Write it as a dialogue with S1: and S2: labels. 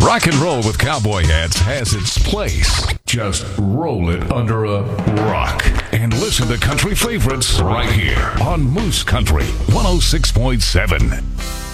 S1: Rock and roll with cowboy hats has its place. Just roll it under a rock and listen to country favorites right here on Moose Country 106.7.